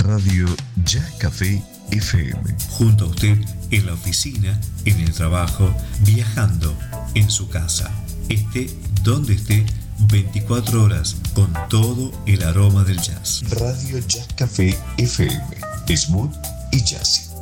Radio Jazz Café FM. Junto a usted en la oficina, en el trabajo, viajando, en su casa. Esté donde esté, 24 horas con todo el aroma del jazz. Radio Jazz Café FM. Smooth y jazzy.